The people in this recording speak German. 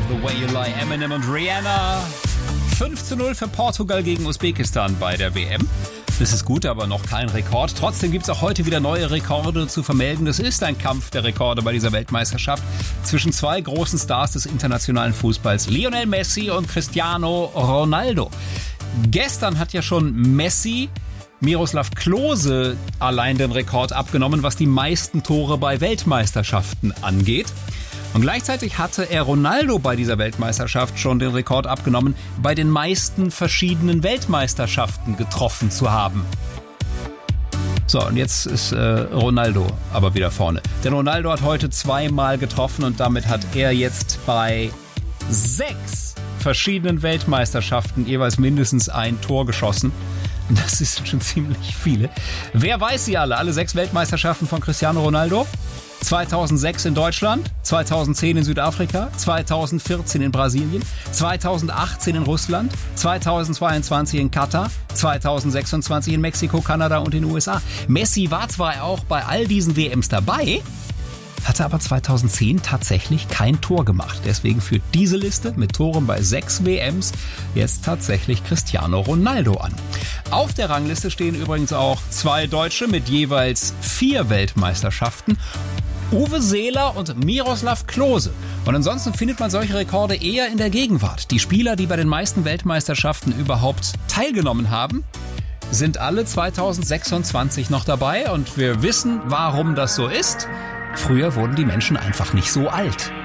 The Way You Lie, Eminem und Rihanna. 5:0 für Portugal gegen Usbekistan bei der WM. Das ist gut, aber noch kein Rekord. Trotzdem gibt es auch heute wieder neue Rekorde zu vermelden. Es ist ein Kampf der Rekorde bei dieser Weltmeisterschaft zwischen zwei großen Stars des internationalen Fußballs, Lionel Messi und Cristiano Ronaldo. Gestern hat ja schon Messi Miroslav Klose allein den Rekord abgenommen, was die meisten Tore bei Weltmeisterschaften angeht. Und gleichzeitig hatte er Ronaldo bei dieser Weltmeisterschaft schon den Rekord abgenommen, bei den meisten verschiedenen Weltmeisterschaften getroffen zu haben. So, und jetzt ist Ronaldo aber wieder vorne. Denn Ronaldo hat heute zweimal getroffen und damit hat er jetzt bei 6 verschiedenen Weltmeisterschaften jeweils mindestens ein Tor geschossen. Das ist schon ziemlich viele. Wer weiß sie alle? Alle 6 Weltmeisterschaften von Cristiano Ronaldo? 2006 in Deutschland, 2010 in Südafrika, 2014 in Brasilien, 2018 in Russland, 2022 in Katar, 2026 in Mexiko, Kanada und den USA. Messi war zwar auch bei all diesen WMs dabei, hatte aber 2010 tatsächlich kein Tor gemacht. Deswegen führt diese Liste mit Toren bei 6 WMs jetzt tatsächlich Cristiano Ronaldo an. Auf der Rangliste stehen übrigens auch 2 Deutsche mit jeweils 4 Weltmeisterschaften. Uwe Seeler und Miroslav Klose. Und ansonsten findet man solche Rekorde eher in der Gegenwart. Die Spieler, die bei den meisten Weltmeisterschaften überhaupt teilgenommen haben, sind alle 2026 noch dabei. Und wir wissen, warum das so ist. Früher wurden die Menschen einfach nicht so alt.